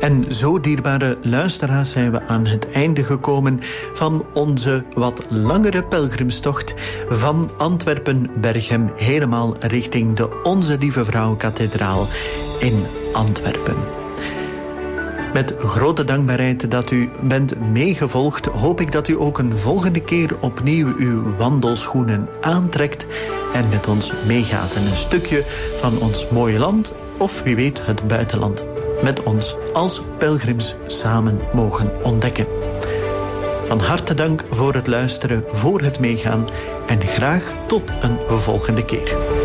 En zo, dierbare luisteraars, zijn we aan het einde gekomen van onze wat langere pelgrimstocht van Antwerpen-Berchem helemaal richting de Onze Lieve Vrouw-kathedraal in Antwerpen. Met grote dankbaarheid dat u bent meegevolgd, hoop ik dat u ook een volgende keer opnieuw uw wandelschoenen aantrekt en met ons meegaat en een stukje van ons mooie land, of wie weet het buitenland, met ons als pelgrims samen mogen ontdekken. Van harte dank voor het luisteren, voor het meegaan en graag tot een volgende keer.